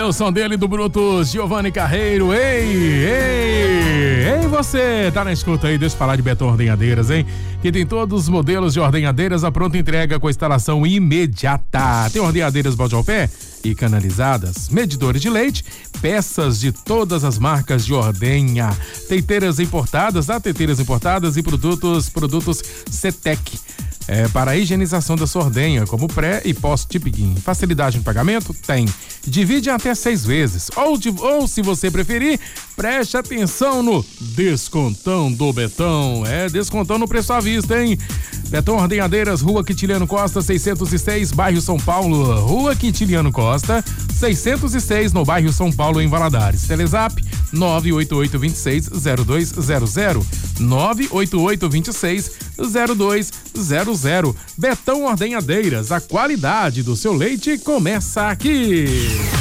o som dele do Brutus, Giovanni Carreiro. Ei, você tá na escuta aí, deixa eu falar de Betão Ordenhadeiras, hein? Que tem todos os modelos de ordenhadeiras à pronta entrega com instalação imediata. Tem ordenhadeiras balde ao pé e canalizadas, medidores de leite, peças de todas as marcas de ordenha, teteiras importadas, teteiras importadas e produtos CETEC. Para a higienização da sua ordenha, como pré e pós-tipiguim. Facilidade no pagamento? Tem. Divide até 6 vezes. Ou se você preferir, preste atenção no descontão do Betão. Descontão no preço à vista, hein? Betão Ordenhadeiras, Rua Quintiliano Costa, 606, bairro São Paulo. Rua Quintiliano Costa, 606, no bairro São Paulo, em Valadares. Telezap 988260200. 988260200. Betão Ordenhadeiras, a qualidade do seu leite começa aqui.